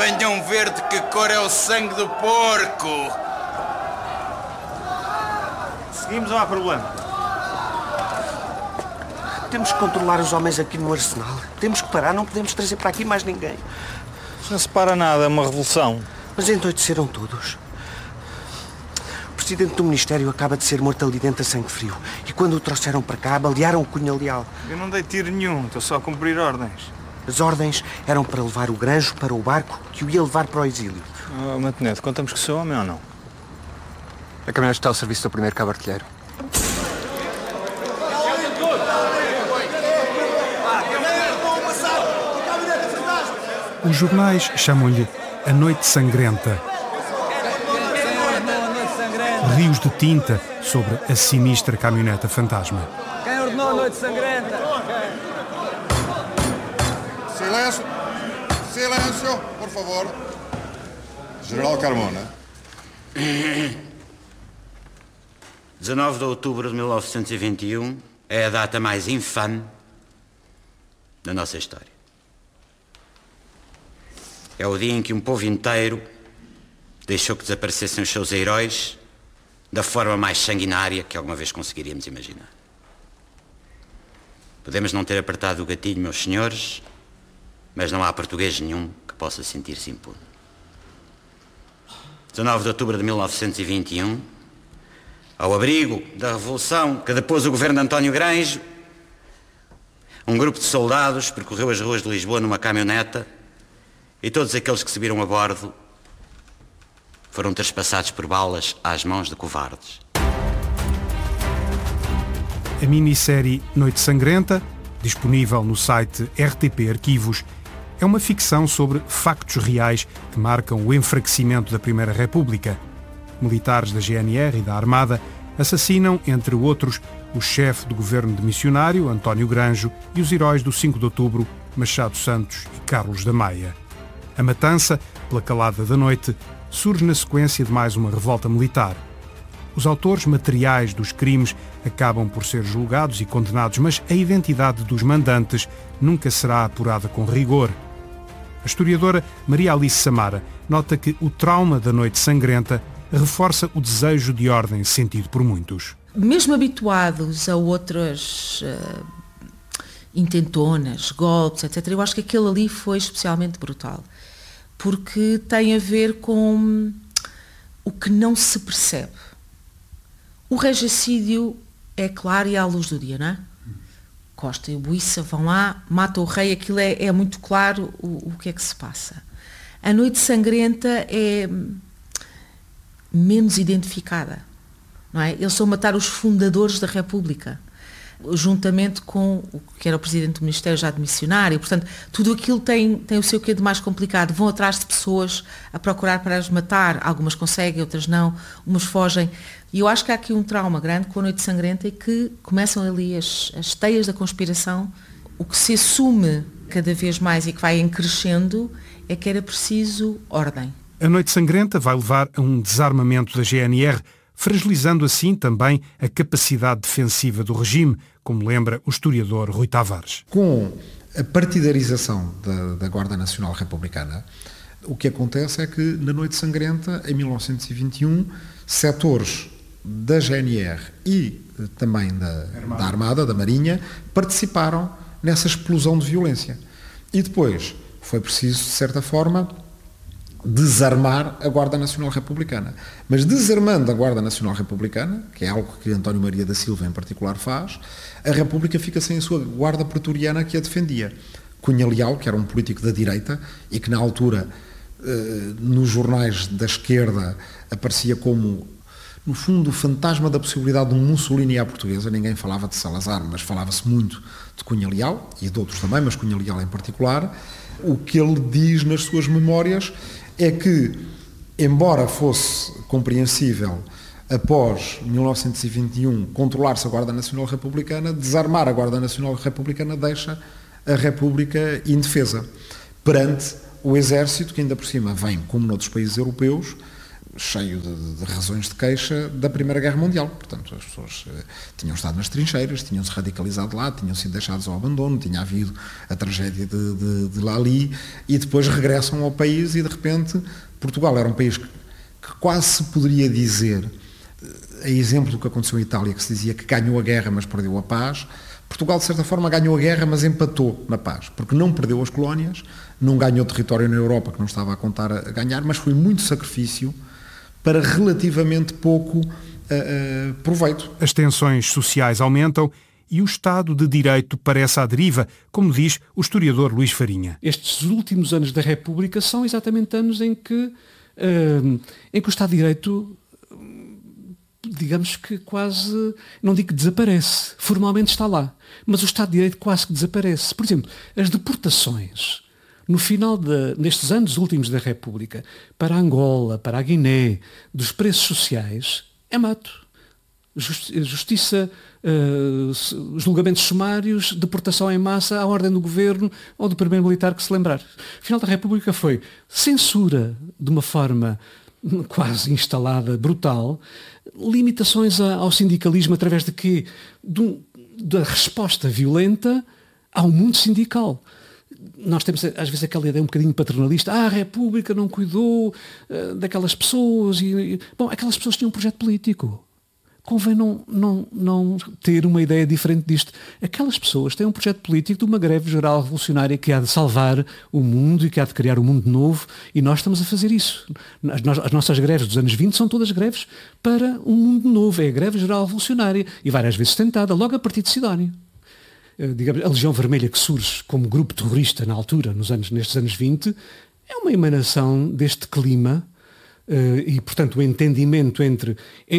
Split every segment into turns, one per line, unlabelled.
Venham ver de que cor é o sangue do porco.
Seguimos, não há problema.
Temos que controlar os homens aqui no arsenal. Temos que parar, não podemos trazer para aqui mais ninguém.
Não se para nada, é uma revolução.
Mas endoideceram todos. O presidente do Ministério acaba de ser morto ali dentro a sangue frio. E quando o trouxeram para cá, balearam o Cunha Leal.
Eu não dei tiro nenhum, estou só a cumprir ordens.
As ordens eram para levar o Granjo para o barco que o ia levar para o exílio.
Oh, Mantonete, contamos que sou homem ou não?
A caminhonete está ao serviço do primeiro cabo artilheiro.
Os jornais chamam-lhe a Noite Sangrenta. Rios de tinta sobre a sinistra caminhoneta fantasma.
Quem ordenou a Noite Sangrenta?
Silêncio! Silêncio, por favor. General Carmona.
19 de outubro de 1921 é a data mais infame da nossa história. É o dia em que um povo inteiro deixou que desaparecessem os seus heróis da forma mais sanguinária que alguma vez conseguiríamos imaginar. Podemos não ter apertado o gatilho, meus senhores, mas não há português nenhum que possa sentir-se impune. 19 de outubro de 1921, ao abrigo da revolução que depôs o governo de António Granjo, um grupo de soldados percorreu as ruas de Lisboa numa caminhoneta e todos aqueles que se viram a bordo foram trespassados por balas às mãos de covardes.
A minissérie Noite Sangrenta, disponível no site RTP Arquivos, é uma ficção sobre factos reais que marcam o enfraquecimento da Primeira República. Militares da GNR e da Armada assassinam, entre outros, o chefe do governo de missionário, António Granjo, e os heróis do 5 de outubro, Machado Santos e Carlos da Maia. A matança, pela calada da noite, surge na sequência de mais uma revolta militar. Os autores materiais dos crimes acabam por ser julgados e condenados, mas a identidade dos mandantes nunca será apurada com rigor. A historiadora Maria Alice Samara nota que o trauma da Noite Sangrenta reforça o desejo de ordem sentido por muitos.
Mesmo habituados a outras intentonas, golpes, etc., eu acho que aquele ali foi especialmente brutal, porque tem a ver com o que não se percebe. O regicídio é claro e à luz do dia, não é? Costa e Buissa vão lá, matam o rei, aquilo é muito claro o que é que se passa. A Noite Sangrenta é menos identificada, não é? Eles estão a matar os fundadores da República, juntamente com o que era o presidente do Ministério já de missionário. Portanto, tudo aquilo tem o seu quê de mais complicado. Vão atrás de pessoas a procurar para as matar. Algumas conseguem, outras não. Umas fogem. E eu acho que há aqui um trauma grande com a Noite Sangrenta e que começam ali as teias da conspiração. O que se assume cada vez mais e que vai crescendo é que era preciso ordem.
A Noite Sangrenta vai levar a um desarmamento da GNR, fragilizando assim também a capacidade defensiva do regime, como lembra o historiador Rui Tavares.
Com a partidarização da Guarda Nacional Republicana, o que acontece é que na Noite Sangrenta, em 1921, setores da GNR e também da Armada, da Marinha, participaram nessa explosão de violência. E depois foi preciso, de certa forma, desarmar a Guarda Nacional Republicana. Mas desarmando a Guarda Nacional Republicana, que é algo que António Maria da Silva em particular faz, a República fica sem a sua guarda pretoriana que a defendia. Cunha Leal, que era um político da direita e que na altura nos jornais da esquerda aparecia como, no fundo, o fantasma da possibilidade de um Mussolini à portuguesa. Ninguém falava de Salazar, mas falava-se muito de Cunha Leal, e de outros também, mas Cunha Leal em particular. O que ele diz nas suas memórias é que, embora fosse compreensível após 1921 controlar-se a Guarda Nacional Republicana, desarmar a Guarda Nacional Republicana deixa a República indefesa perante o Exército, que ainda por cima vem, como noutros países europeus, cheio de razões de queixa da Primeira Guerra Mundial. Portanto, as pessoas tinham estado nas trincheiras, tinham-se radicalizado lá, tinham sido deixados ao abandono, tinha havido a tragédia de Lali, e depois regressam ao país e, de repente, Portugal era um país que quase se poderia dizer, a exemplo do que aconteceu em Itália, que se dizia que ganhou a guerra, mas perdeu a paz. Portugal, de certa forma, ganhou a guerra, mas empatou na paz, porque não perdeu as colónias, não ganhou território na Europa, que não estava a contar a ganhar, mas foi muito sacrifício para relativamente pouco proveito.
As tensões sociais aumentam e o Estado de Direito parece à deriva, como diz o historiador Luís Farinha.
Estes últimos anos da República são exatamente anos em que o Estado de Direito, digamos que quase, não digo que desaparece, formalmente está lá, mas o Estado de Direito quase que desaparece. Por exemplo, as deportações, no final nestes anos últimos da República, para Angola, para a Guiné, dos preços sociais, é mato. Justiça, julgamentos sumários, deportação em massa à ordem do governo ou do primeiro militar que se lembrar. O final da República foi censura de uma forma quase instalada, brutal, limitações ao sindicalismo através de quê? Da resposta violenta ao mundo sindical. Nós temos às vezes aquela ideia um bocadinho paternalista, a República não cuidou daquelas pessoas. Bom, aquelas pessoas tinham um projeto político. Convém não ter uma ideia diferente disto. Aquelas pessoas têm um projeto político de uma greve geral revolucionária que há de salvar o mundo e que há de criar um mundo novo, e nós estamos a fazer isso. As nossas greves dos anos 20 são todas greves para um mundo novo. É a greve geral revolucionária e várias vezes tentada, logo a partir de Sidónio. Digamos, a Legião Vermelha, que surge como grupo terrorista na altura, nestes anos 20, é uma emanação deste clima. E, portanto, o entendimento entre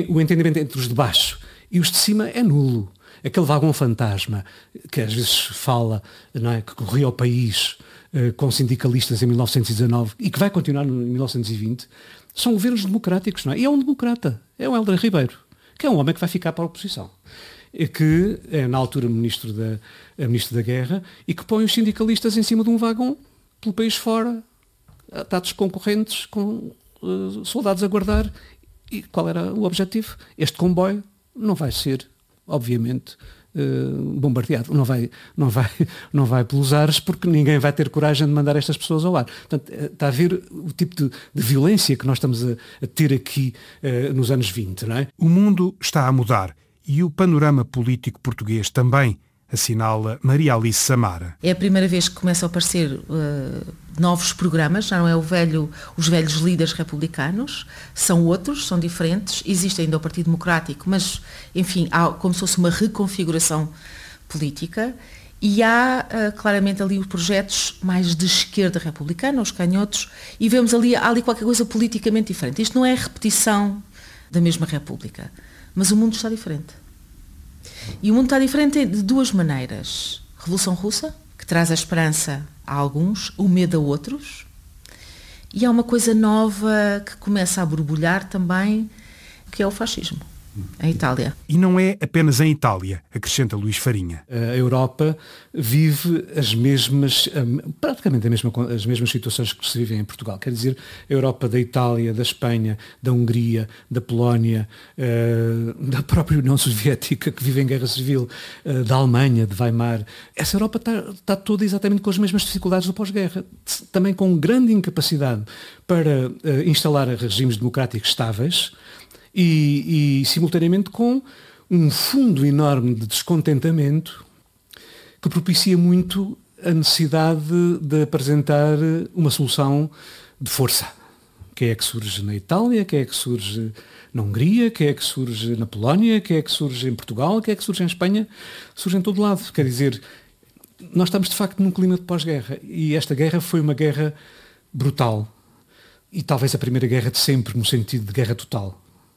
os de baixo e os de cima é nulo. Aquele vagão fantasma que às vezes fala, não é, que corria ao país com sindicalistas em 1919 e que vai continuar em 1920, são governos democráticos, não é? E é um democrata, é o Hélder Ribeiro, que é um homem que vai ficar para a oposição, que é na altura ministro da Guerra, e que põe os sindicalistas em cima de um vagão pelo país fora, atados concorrentes com soldados a guardar. E qual era o objetivo? Este comboio não vai ser, obviamente, bombardeado. Não vai pelos ares, porque ninguém vai ter coragem de mandar estas pessoas ao ar. Portanto, está a ver o tipo de violência que nós estamos a ter aqui nos anos 20, não é?
O mundo está a mudar e o panorama político português também, assinala Maria Alice Samara.
É a primeira vez que começam a aparecer novos programas, já não é os velhos líderes republicanos, são outros, são diferentes, existe ainda o Partido Democrático, mas, enfim, há como se fosse uma reconfiguração política, e há claramente ali os projetos mais de esquerda republicana, os canhotos, e vemos ali qualquer coisa politicamente diferente. Isto não é a repetição da mesma República, mas o mundo está diferente. E o mundo está diferente de duas maneiras. Revolução Russa, que traz a esperança a alguns, o medo a outros. E há uma coisa nova que começa a borbulhar também, que é o fascismo, em Itália.
E não é apenas em Itália, acrescenta Luís Farinha.
A Europa vive praticamente as mesmas situações que se vivem em Portugal. Quer dizer, a Europa da Itália, da Espanha, da Hungria, da Polónia, da própria União Soviética, que vive em guerra civil, da Alemanha, de Weimar. Essa Europa está toda exatamente com as mesmas dificuldades do pós-guerra, também com grande incapacidade para instalar regimes democráticos estáveis, e simultaneamente com um fundo enorme de descontentamento que propicia muito a necessidade de apresentar uma solução de força. Que é que surge na Itália, que é que surge na Hungria, que é que surge na Polónia, que é que surge em Portugal, que é que surge em Espanha, surge em todo lado. Quer dizer, nós estamos de facto num clima de pós-guerra, e esta guerra foi uma guerra brutal, e talvez a primeira guerra de sempre, no sentido de guerra total.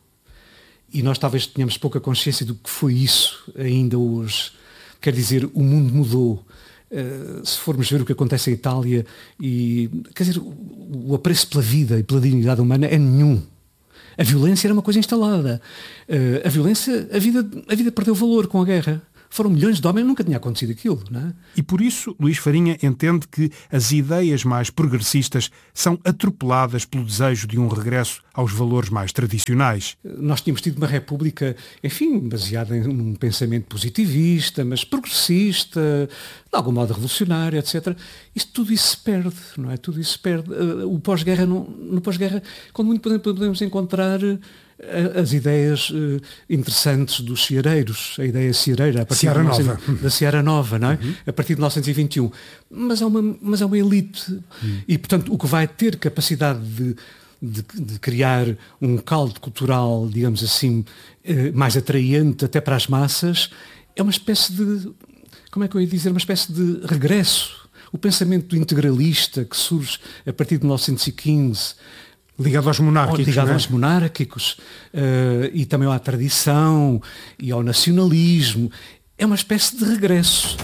E nós talvez tenhamos pouca consciência do que foi isso ainda hoje. Quer dizer, o mundo mudou. Se formos ver o que acontece em Itália, quer dizer, o apreço pela vida e pela dignidade humana é nenhum. A violência era uma coisa instalada. A vida perdeu valor com a guerra. foram milhões de homens, nunca tinha acontecido aquilo, não é?
E por isso, Luís Farinha entende que as ideias mais progressistas são atropeladas pelo desejo de um regresso aos valores mais tradicionais.
Nós tínhamos tido uma república, enfim, baseada em um pensamento positivista, mas progressista, de algum modo revolucionário, etc. Tudo isso se perde, não é? Tudo isso se perde. O pós-guerra, no pós-guerra, quando muito podemos encontrar as ideias interessantes dos ceareiros, a ideia ceareira, a partir da Seara Nova, não é? A partir de 1921. Mas é uma elite. E, portanto, o que vai ter capacidade de criar um caldo cultural, digamos assim, mais atraente até para as massas, é uma espécie de, como é que eu ia dizer, uma espécie de regresso. O pensamento integralista que surge a partir de 1915,
ligado aos monárquicos,
e também à tradição e ao nacionalismo, é uma espécie de regresso.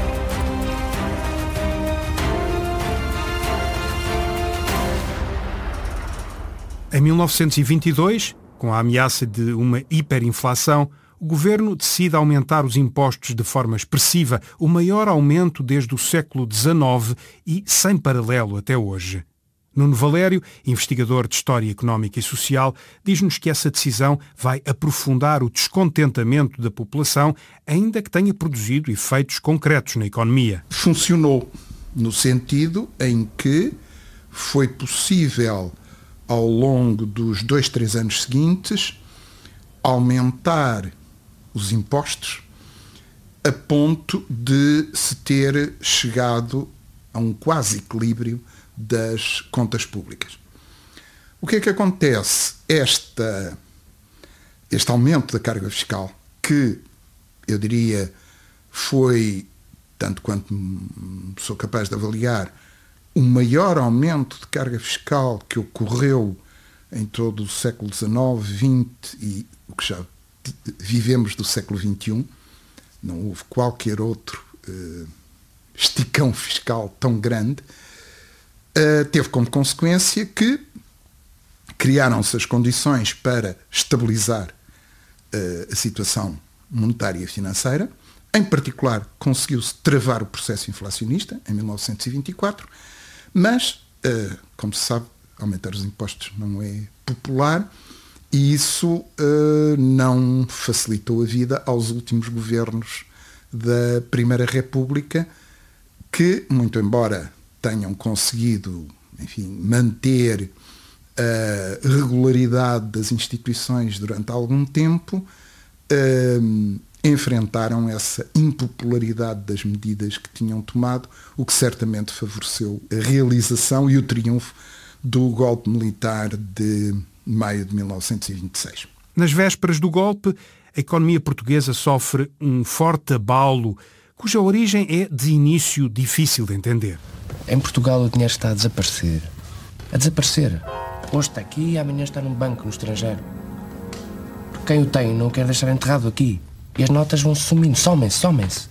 Em 1922, com a ameaça de uma hiperinflação, o governo decide aumentar os impostos de forma expressiva, o maior aumento desde o século XIX e sem paralelo até hoje. Nuno Valério, investigador de História Económica e Social, diz-nos que essa decisão vai aprofundar o descontentamento da população, ainda que tenha produzido efeitos concretos na economia.
Funcionou no sentido em que foi possível, ao longo dos 2-3 anos seguintes, aumentar os impostos a ponto de se ter chegado a um quase equilíbrio das contas públicas. O que é que acontece? Este aumento da carga fiscal, que eu diria foi, tanto quanto sou capaz de avaliar, o maior aumento de carga fiscal que ocorreu em todo o século XIX, XX e o que já vivemos do século XXI. Não houve qualquer outro esticão fiscal tão grande. Teve como consequência que criaram-se as condições para estabilizar a situação monetária e financeira. Em particular, conseguiu-se travar o processo inflacionista em 1924, mas, como se sabe, aumentar os impostos não é popular e isso não facilitou a vida aos últimos governos da Primeira República, que, muito embora tenham conseguido, enfim, manter a regularidade das instituições durante algum tempo, enfrentaram essa impopularidade das medidas que tinham tomado, o que certamente favoreceu a realização e o triunfo do golpe militar de maio de 1926.
Nas vésperas do golpe, a economia portuguesa sofre um forte abalo, cuja origem é, de início, difícil de entender.
Em Portugal o dinheiro está a desaparecer. A desaparecer. Hoje está aqui e amanhã está num banco no estrangeiro. Porque quem o tem não quer deixar enterrado aqui. E as notas vão sumindo, somem-se.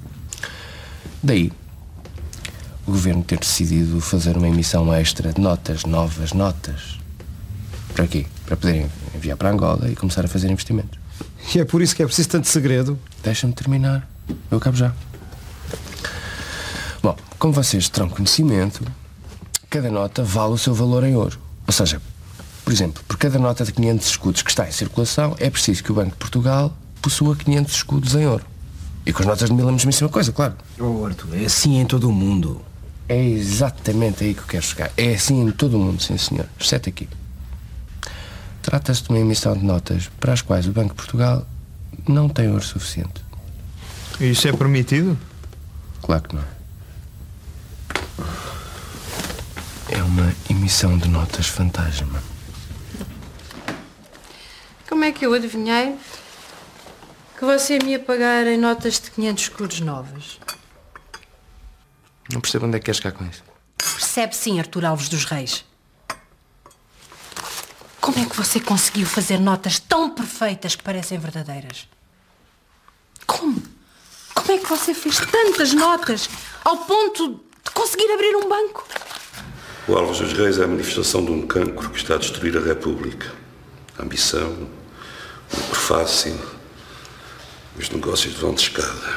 Daí, o governo ter decidido fazer uma emissão extra de notas, novas notas. Para quê? Para poderem enviar para Angola e começar a fazer investimentos.
E é por isso que é preciso tanto segredo?
Deixa-me terminar. Eu acabo já. Bom, como vocês terão conhecimento, cada nota vale o seu valor em ouro. Ou seja, por exemplo, por cada nota de 500 escudos que está em circulação, é preciso que o Banco de Portugal possua 500 escudos em ouro. E com as notas de 1000 é a mesma coisa, claro.
Oh, Arthur, é assim em todo o mundo.
É exatamente aí que eu quero chegar. É assim em todo o mundo, sim senhor. Exceto aqui. Trata-se de uma emissão de notas para as quais o Banco de Portugal não tem ouro suficiente.
E isso é permitido?
Claro que não. É uma emissão de notas fantasma.
Como é que eu adivinhei que você me ia pagar em notas de 500 escudos novas?
Não percebo onde é que queres chegar com isso.
Percebe sim, Artur Alves dos Reis. Como é que você conseguiu fazer notas tão perfeitas que parecem verdadeiras? Como? Como é que você fez tantas notas ao ponto de conseguir abrir um banco?
O Alves dos Reis é a manifestação de um cancro que está a destruir a República. A ambição, o lucro fácil, Os negócios vão de escada.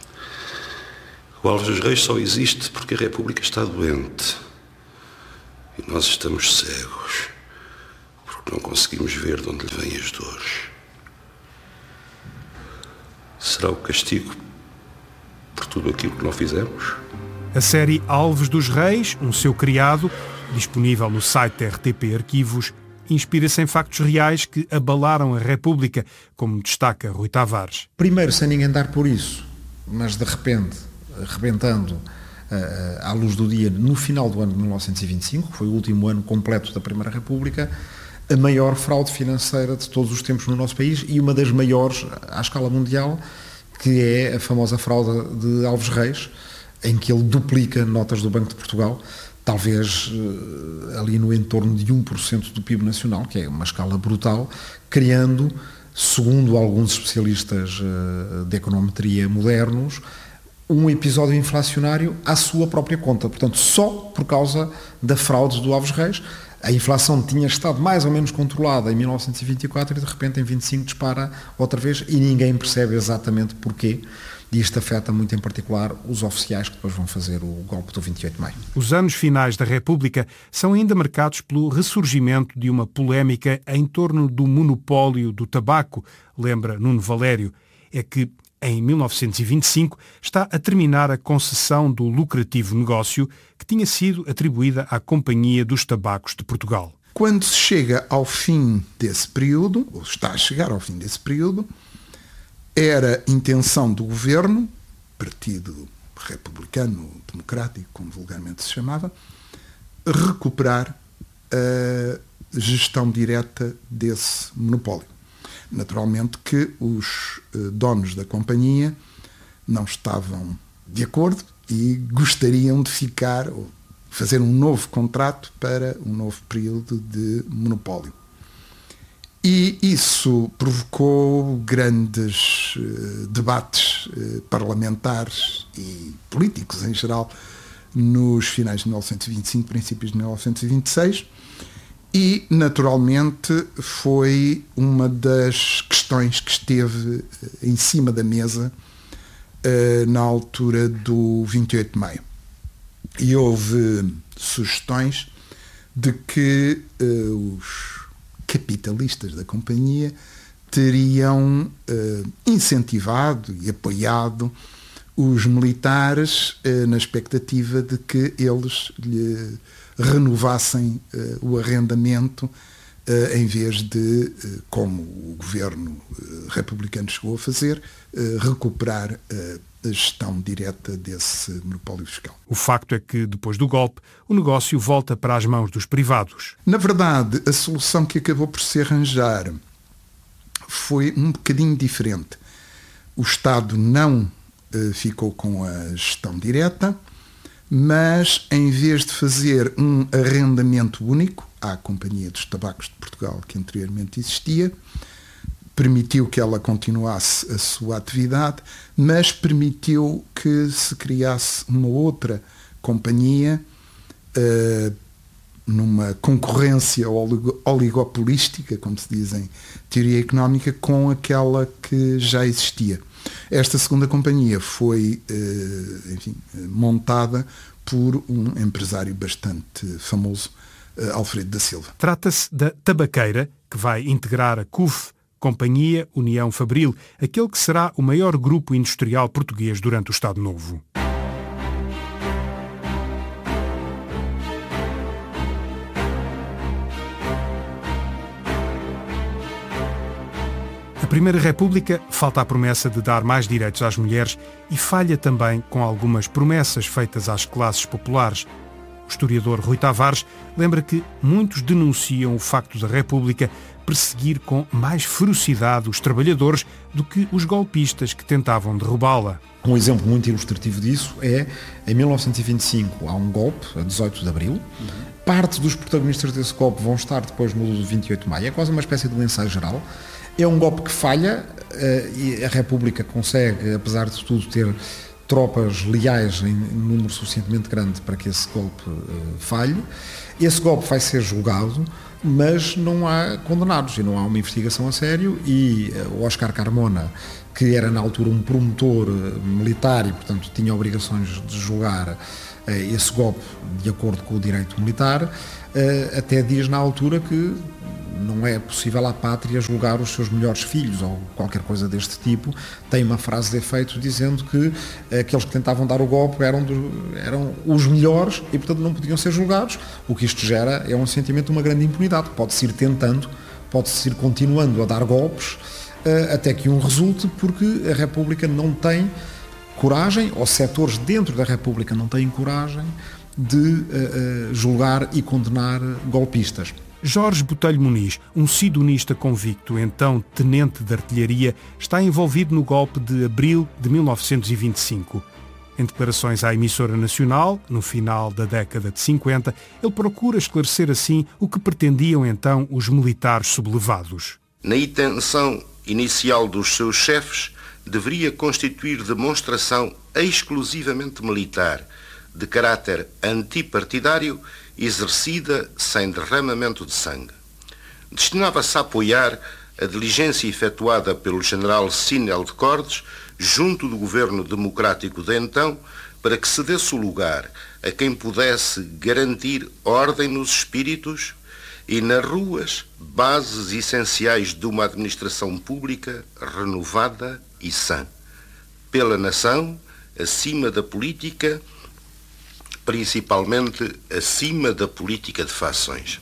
O Alves dos Reis só existe porque a República está doente. E nós estamos cegos, porque não conseguimos ver de onde lhe vêm as dores. Será o castigo por tudo aquilo que não fizemos?
A série Alves dos Reis, um seu criado, disponível no site da RTP Arquivos, inspira-se em factos reais que abalaram a República, como destaca Rui Tavares.
Primeiro, sem ninguém dar por isso, mas de repente, rebentando à luz do dia, no final do ano de 1925, que foi o último ano completo da Primeira República, a maior fraude financeira de todos os tempos no nosso país e uma das maiores à escala mundial, que é a famosa fraude de Alves Reis, em que ele duplica notas do Banco de Portugal, talvez ali no entorno de 1% do PIB nacional, que é uma escala brutal, criando, segundo alguns especialistas de econometria modernos, um episódio inflacionário à sua própria conta. Portanto, só por causa da fraude do Alves Reis. A inflação tinha estado mais ou menos controlada em 1924 e de repente em 25 dispara outra vez e ninguém percebe exatamente porquê. E isto afeta muito em particular os oficiais que depois vão fazer o golpe do 28 de maio.
Os anos finais da República são ainda marcados pelo ressurgimento de uma polémica em torno do monopólio do tabaco, lembra Nuno Valério. É que, em 1925, está a terminar a concessão do lucrativo negócio que tinha sido atribuída à Companhia dos Tabacos de Portugal.
Quando se chega ao fim desse período, ou está a chegar ao fim desse período, era intenção do governo, Partido Republicano Democrático, como vulgarmente se chamava, recuperar a gestão direta desse monopólio. Naturalmente que os donos da companhia não estavam de acordo e gostariam de ficar, ou fazer um novo contrato para um novo período de monopólio. E isso provocou grandes debates parlamentares e políticos em geral nos finais de 1925, princípios de 1926, e naturalmente foi uma das questões que esteve em cima da mesa na altura do 28 de maio. E houve sugestões de que os capitalistas da companhia teriam incentivado e apoiado os militares na expectativa de que eles lhe renovassem o arrendamento em vez de, como o governo republicano chegou a fazer, recuperar a gestão direta desse monopólio fiscal.
O facto é que, depois do golpe, o negócio volta para as mãos dos privados.
Na verdade, a solução que acabou por se arranjar foi um bocadinho diferente. O Estado não ficou com a gestão direta, mas em vez de fazer um arrendamento único à Companhia dos Tabacos de Portugal, que anteriormente existia, permitiu que ela continuasse a sua atividade, mas permitiu que se criasse uma outra companhia numa concorrência oligopolística, como se diz em teoria económica, com aquela que já existia. Esta segunda companhia foi, montada por um empresário bastante famoso, Alfredo da Silva.
Trata-se da Tabaqueira, que vai integrar a CUF, Companhia União Fabril, aquele que será o maior grupo industrial português durante o Estado Novo. A Primeira República falta a promessa de dar mais direitos às mulheres e falha também com algumas promessas feitas às classes populares. O historiador Rui Tavares lembra que muitos denunciam o facto da República perseguir com mais ferocidade os trabalhadores do que os golpistas que tentavam derrubá-la.
Um exemplo muito ilustrativo disso é, em 1925, há um golpe, a 18 de abril. Parte dos protagonistas desse golpe vão estar depois no 28 de maio. É quase uma espécie de um ensaio geral. É um golpe que falha e a República consegue, apesar de tudo, ter tropas leais em número suficientemente grande para que esse golpe falhe. Esse golpe vai ser julgado mas não há condenados e não há uma investigação a sério, e o Óscar Carmona, que era na altura um promotor militar e, portanto, tinha obrigações de julgar esse golpe de acordo com o direito militar, até diz na altura que não é possível à pátria julgar os seus melhores filhos ou qualquer coisa deste tipo. Tem uma frase de efeito dizendo que aqueles que tentavam dar o golpe eram os melhores e, portanto, não podiam ser julgados. O que isto gera é um sentimento de uma grande impunidade. Pode-se ir tentando, pode-se ir continuando a dar golpes até que um resulte, porque a República não tem coragem, ou setores dentro da República não têm coragem de julgar e condenar golpistas.
Jorge Botelho Muniz, um sidonista convicto, então tenente de artilharia, está envolvido no golpe de abril de 1925. Em declarações à emissora nacional, no final da década de 50, ele procura esclarecer assim o que pretendiam então os militares sublevados.
Na intenção inicial dos seus chefes, deveria constituir demonstração exclusivamente militar, de caráter antipartidário, exercida sem derramamento de sangue. Destinava-se a apoiar a diligência efetuada pelo general Sinel de Cordes, junto do governo democrático de então, para que se desse o lugar a quem pudesse garantir ordem nos espíritos e nas ruas, bases essenciais de uma administração pública renovada e sã, pela nação, acima da política, principalmente acima da política de fações.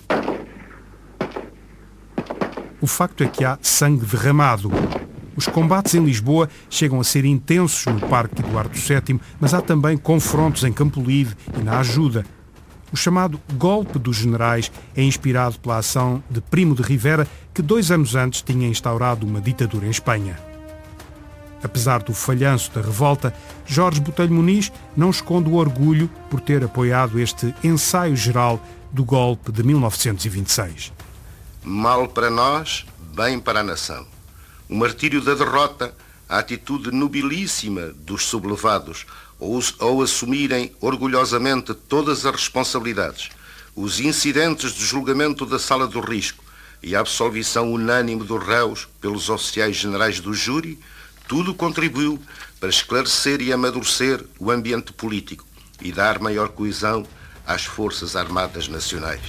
O facto é que há sangue derramado. Os combates em Lisboa chegam a ser intensos no Parque Eduardo VII, mas há também confrontos em Campolide e na Ajuda. O chamado Golpe dos Generais é inspirado pela ação de Primo de Rivera, que 2 anos antes tinha instaurado uma ditadura em Espanha. Apesar do falhanço da revolta, Jorge Botelho Muniz não esconde o orgulho por ter apoiado este ensaio geral do golpe de 1926.
Mal para nós, bem para a nação. O martírio da derrota, a atitude nobilíssima dos sublevados, ou assumirem orgulhosamente todas as responsabilidades, os incidentes de julgamento da Sala do Risco e a absolvição unânime dos réus pelos oficiais generais do júri, tudo contribuiu para esclarecer e amadurecer o ambiente político e dar maior coesão às Forças Armadas Nacionais.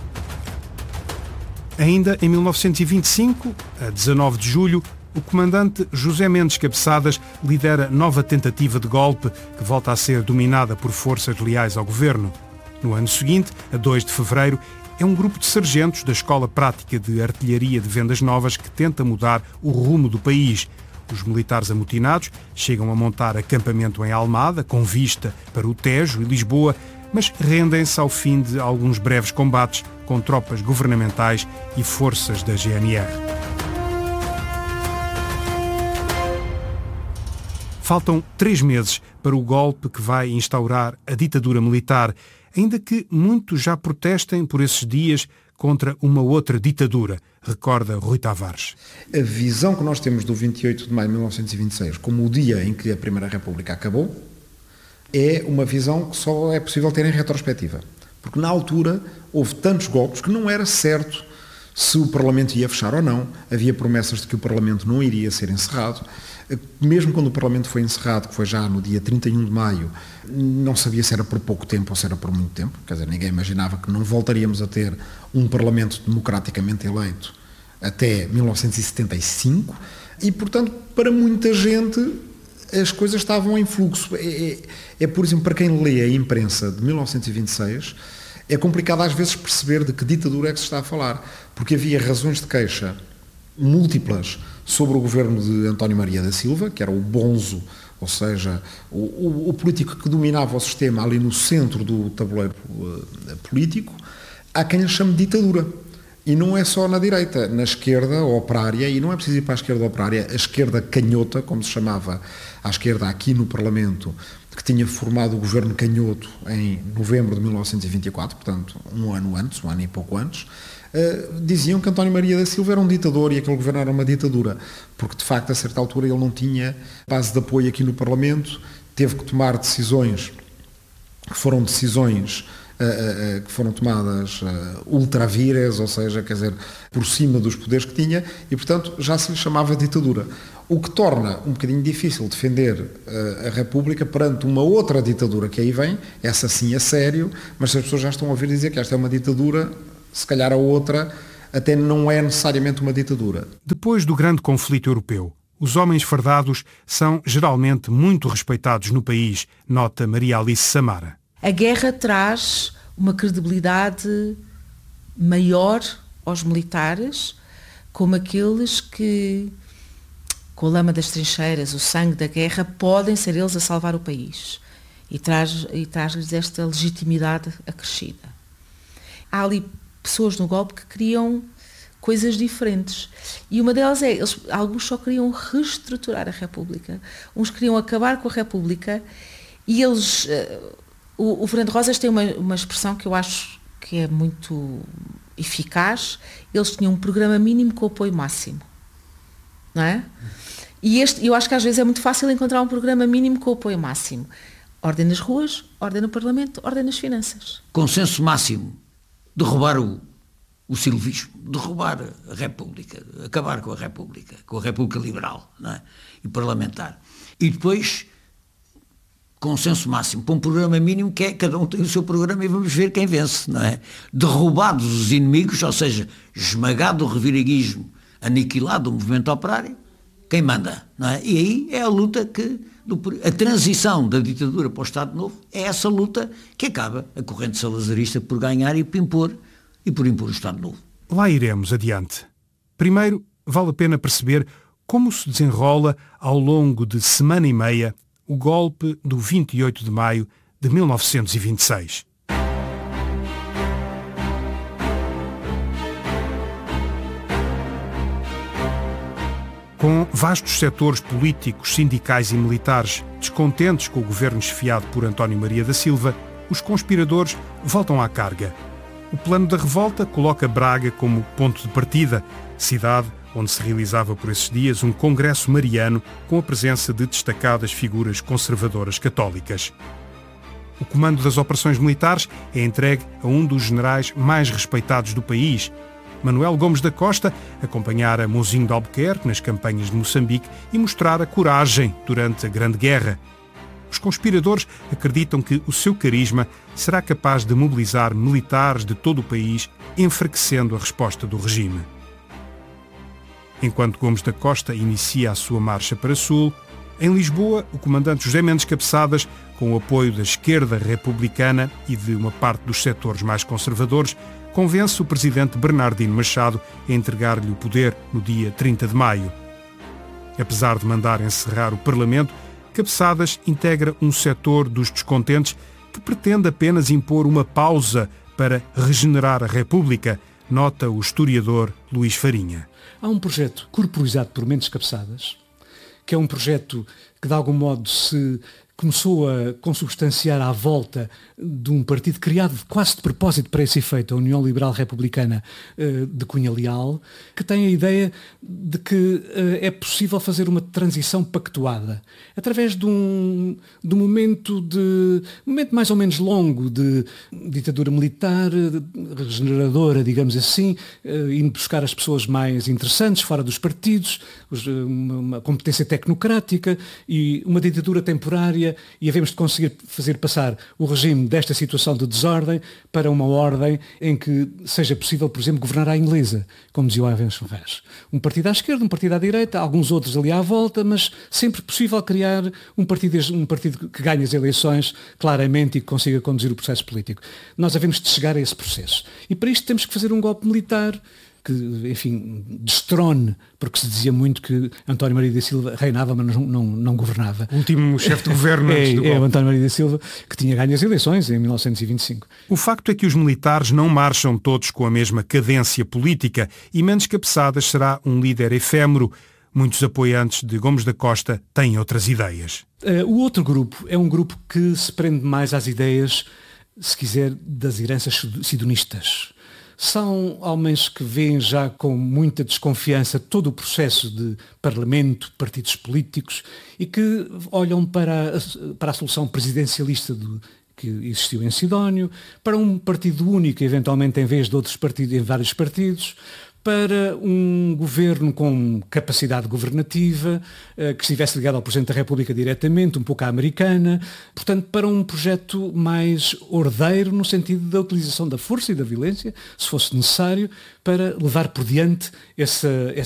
Ainda em 1925, a 19 de julho, o comandante José Mendes Cabeçadas lidera nova tentativa de golpe que volta a ser dominada por forças leais ao governo. No ano seguinte, a 2 de fevereiro, é um grupo de sargentos da Escola Prática de Artilharia de Vendas Novas que tenta mudar o rumo do país. Os militares amotinados chegam a montar acampamento em Almada, com vista para o Tejo e Lisboa, mas rendem-se ao fim de alguns breves combates com tropas governamentais e forças da GNR. Faltam 3 meses para o golpe que vai instaurar a ditadura militar, ainda que muitos já protestem por esses dias contra uma outra ditadura, recorda Rui Tavares.
A visão que nós temos do 28 de maio de 1926 como o dia em que a Primeira República acabou é uma visão que só é possível ter em retrospectiva. Porque na altura houve tantos golpes que não era certo se o Parlamento ia fechar ou não. Havia promessas de que o Parlamento não iria ser encerrado. Mesmo quando o Parlamento foi encerrado, que foi já no dia 31 de maio, não sabia se era por pouco tempo ou se era por muito tempo. Quer dizer, ninguém imaginava que não voltaríamos a ter um Parlamento democraticamente eleito até 1975. E, portanto, para muita gente, as coisas estavam em fluxo. Por exemplo, para quem lê a imprensa de 1926, é complicado às vezes perceber de que ditadura é que se está a falar, porque havia razões de queixa múltiplas sobre o governo de António Maria da Silva, que era o bonzo, ou seja, o político que dominava o sistema ali no centro do tabuleiro político. Há quem lhe chame de ditadura. E não é só na direita, na esquerda operária, e não é preciso ir para a esquerda operária, a esquerda canhota, como se chamava à esquerda aqui no Parlamento, que tinha formado o governo canhoto em novembro de 1924, portanto, um ano e pouco antes, diziam que António Maria da Silva era um ditador e aquele governo era uma ditadura, porque de facto a certa altura ele não tinha base de apoio aqui no Parlamento, teve que tomar decisões que foram decisões que foram tomadas ultravires, ou seja, quer dizer, por cima dos poderes que tinha, e portanto já se lhe chamava ditadura. O que torna um bocadinho difícil defender a República perante uma outra ditadura que aí vem, essa sim a sério, mas se as pessoas já estão a ouvir dizer que esta é uma ditadura, se calhar a outra até não é necessariamente uma ditadura.
Depois do grande conflito europeu, os homens fardados são geralmente muito respeitados no país, nota Maria Alice Samara.
A guerra traz uma credibilidade maior aos militares, como aqueles que, com a lama das trincheiras, o sangue da guerra, podem ser eles a salvar o país. E traz-lhes esta legitimidade acrescida. Há ali pessoas no golpe que queriam coisas diferentes. E uma delas é, alguns só queriam reestruturar a República. Uns queriam acabar com a República e eles... O Fernando Rosas tem uma expressão que eu acho que é muito eficaz. Eles tinham um programa mínimo com apoio máximo. Não é? E eu acho que às vezes é muito fácil encontrar um programa mínimo com apoio máximo. Ordem nas ruas, ordem no Parlamento, ordem nas finanças.
Consenso máximo. Derrubar o silvismo, derrubar a República, acabar com a República Liberal, não é? E parlamentar. E depois, consenso máximo, para um programa mínimo que é, cada um tem o seu programa e vamos ver quem vence, não é? Derrubados os inimigos, ou seja, esmagado o reviranguismo, aniquilado o movimento operário, quem manda, não é? E aí é a luta a transição da ditadura para o Estado Novo é essa luta que acaba a corrente salazarista por ganhar e por impor o Estado Novo.
Lá iremos adiante. Primeiro, vale a pena perceber como se desenrola ao longo de semana e meia o golpe do 28 de maio de 1926. Com vastos setores políticos, sindicais e militares descontentes com o governo chefiado por António Maria da Silva, os conspiradores voltam à carga. O plano da revolta coloca Braga como ponto de partida, cidade onde se realizava por esses dias um congresso mariano com a presença de destacadas figuras conservadoras católicas. O comando das operações militares é entregue a um dos generais mais respeitados do país, Manuel Gomes da Costa, acompanhara Mouzinho de Albuquerque nas campanhas de Moçambique e mostrara coragem durante a Grande Guerra. Os conspiradores acreditam que o seu carisma será capaz de mobilizar militares de todo o país, enfraquecendo a resposta do regime. Enquanto Gomes da Costa inicia a sua marcha para Sul, em Lisboa, o comandante José Mendes Cabeçadas, com o apoio da esquerda republicana e de uma parte dos setores mais conservadores, convence o presidente Bernardino Machado a entregar-lhe o poder no dia 30 de maio. Apesar de mandar encerrar o Parlamento, Cabeçadas integra um setor dos descontentes que pretende apenas impor uma pausa para regenerar a República, nota o historiador Luís Farinha.
Há um projeto corporizado por Mendes Cabeçadas, que é um projeto que de algum modo se começou a consubstanciar à volta de um partido criado quase de propósito para esse efeito, a União Liberal Republicana de Cunha Leal, que tem a ideia de que é possível fazer uma transição pactuada, através de um momento mais ou menos longo de ditadura militar, regeneradora, digamos assim, indo buscar as pessoas mais interessantes, fora dos partidos, uma competência tecnocrática e uma ditadura temporária, e havemos de conseguir fazer passar o regime desta situação de desordem para uma ordem em que seja possível, por exemplo, governar à inglesa, como dizia o Avenches Ferraz. Um partido à esquerda, um partido à direita, alguns outros ali à volta, mas sempre possível criar um partido que ganhe as eleições claramente e que consiga conduzir o processo político. Nós havemos de chegar a esse processo. E para isto temos que fazer um golpe militar que, enfim, destrone, porque se dizia muito que António Maria da Silva reinava, mas não governava.
O último chefe de governo antes do golpe.
É o António Maria da Silva, que tinha ganho as eleições em 1925.
O facto é que os militares não marcham todos com a mesma cadência política e Mendes Cabeçadas será um líder efêmero. Muitos apoiantes de Gomes da Costa têm outras ideias.
O outro grupo é um grupo que se prende mais às ideias, se quiser, das heranças sidonistas. São homens que veem já com muita desconfiança todo o processo de parlamento, partidos políticos e que olham para a solução presidencialista que existiu em Sidónio, para um partido único, eventualmente em vez de outros partidos, em vários partidos, para um governo com capacidade governativa, que estivesse ligado ao Presidente da República diretamente, um pouco à americana, portanto, para um projeto mais ordeiro, no sentido da utilização da força e da violência, se fosse necessário, para levar por diante esse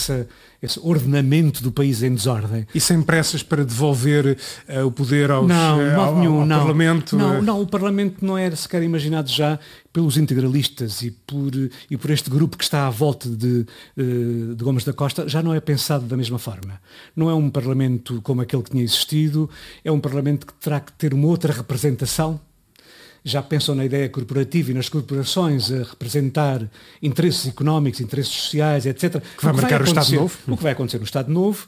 ordenamento do país em desordem.
E sem pressas para devolver o poder ao Parlamento?
Não, o Parlamento não era sequer imaginado já pelos integralistas e por este grupo que está à volta de Gomes da Costa, já não é pensado da mesma forma. Não é um Parlamento como aquele que tinha existido, é um Parlamento que terá que ter uma outra representação. Já pensam na ideia corporativa e nas corporações a representar interesses económicos, interesses sociais, etc.
Que vai marcar o Estado Novo.
O que vai acontecer no Estado Novo,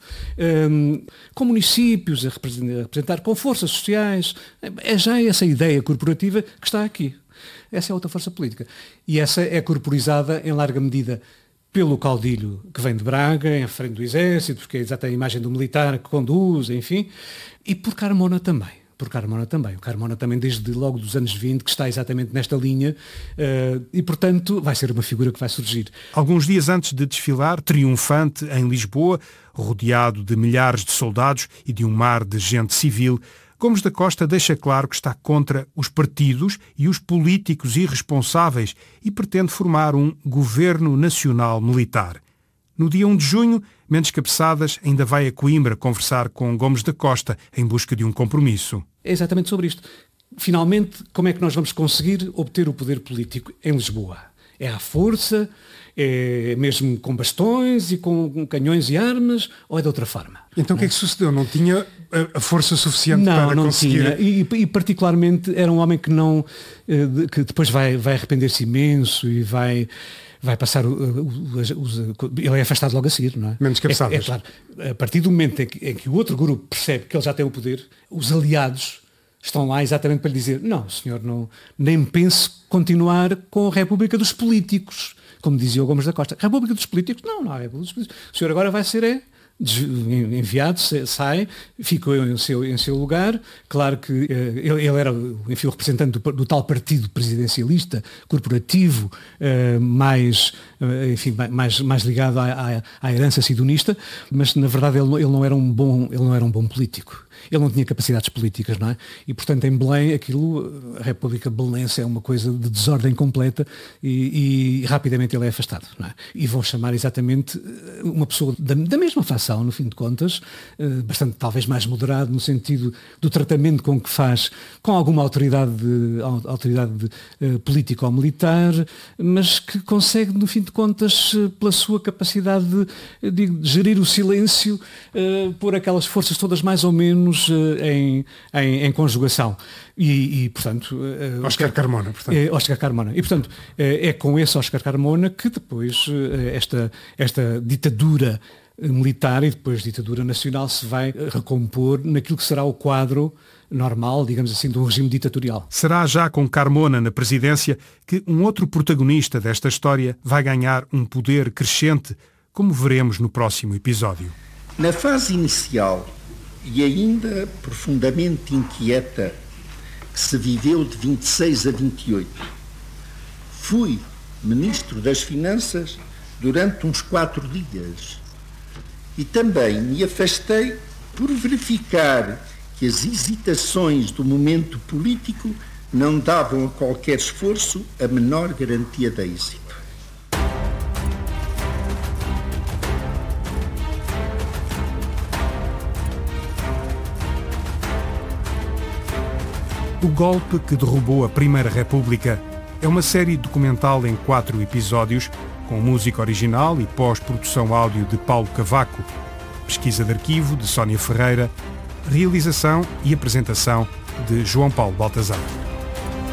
com municípios a representar, com forças sociais. É já essa ideia corporativa que está aqui. Essa é outra força política. E essa é corporizada em larga medida pelo caudilho que vem de Braga, em frente do Exército, porque é exatamente a imagem do militar que conduz, enfim, e por Carmona também. O Carmona também desde logo dos anos 20, que está exatamente nesta linha e, portanto, vai ser uma figura que vai surgir.
Alguns dias antes de desfilar, triunfante em Lisboa, rodeado de milhares de soldados e de um mar de gente civil, Gomes da Costa deixa claro que está contra os partidos e os políticos irresponsáveis e pretende formar um governo nacional militar. No dia 1 de junho, Mendes Cabeçadas ainda vai a Coimbra conversar com Gomes da Costa em busca de um compromisso.
É exatamente sobre isto. Finalmente, como é que nós vamos conseguir obter o poder político em Lisboa? É à força? É mesmo com bastões e com canhões e armas? Ou é de outra forma?
Então o que é que sucedeu? Não tinha a força suficiente para conseguir?
Não tinha. E particularmente era um homem que depois vai arrepender-se imenso e vai passar ele é afastado logo a seguir, não é?
Menos Cabeçadas.
É claro, a partir do momento em que o outro grupo percebe que ele já tem o poder, os aliados estão lá exatamente para lhe dizer: não, senhor, nem pense continuar com a República dos Políticos, como dizia o Gomes da Costa. República dos Políticos? Não há República dos Políticos. O senhor agora vai ser enviado, sai, ficou em seu lugar. Claro que ele era, enfim, o representante do tal partido presidencialista, corporativo, mais ligado à herança sidonista, mas na verdade ele não era um bom político. Ele não tinha capacidades políticas, não é? E, portanto, em Belém, a República Belenense é uma coisa de desordem completa e rapidamente ele é afastado, não é? E vão chamar exatamente uma pessoa da mesma facção, no fim de contas, bastante talvez mais moderado no sentido do tratamento com que faz com alguma autoridade política ou militar, mas que consegue, no fim de contas, pela sua capacidade de gerir o silêncio, por aquelas forças todas mais ou menos em conjugação. E portanto...
Óscar Carmona.
Óscar Carmona. E, portanto, é com esse Óscar Carmona que depois esta ditadura militar e depois ditadura nacional se vai recompor naquilo que será o quadro normal, digamos assim, de um regime ditatorial.
Será já com Carmona na presidência que um outro protagonista desta história vai ganhar um poder crescente, como veremos no próximo episódio.
Na fase inicial e ainda profundamente inquieta que se viveu de 26 a 28, fui Ministro das Finanças durante uns 4 dias e também me afastei por verificar que as hesitações do momento político não davam a qualquer esforço a menor garantia de êxito.
O Golpe que Derrubou a Primeira República é uma série documental em 4 episódios, com música original e pós-produção áudio de Paulo Cavaco, pesquisa de arquivo de Sónia Ferreira, realização e apresentação de João Paulo Baltazar.